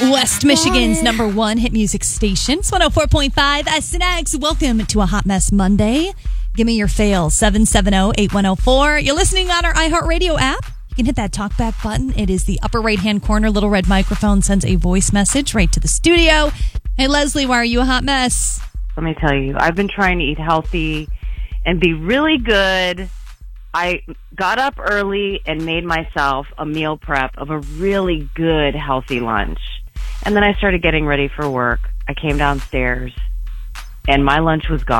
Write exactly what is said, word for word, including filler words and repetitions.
West Michigan's number one hit music station. It's one oh four point five S N X. Welcome to a Hot Mess Monday. Give me your fail, seven seven zero, eight one zero four. You're listening on our iHeartRadio app. You can hit that talkback button. It is the upper right-hand corner. Little red microphone sends a voice message right to the studio. Hey, Leslie, why are you a hot mess? Let me tell you, I've been trying to eat healthy and be really good. I got up early and made myself a meal prep of a really good, healthy lunch. And then I started getting ready for work. I came downstairs, and my lunch was gone.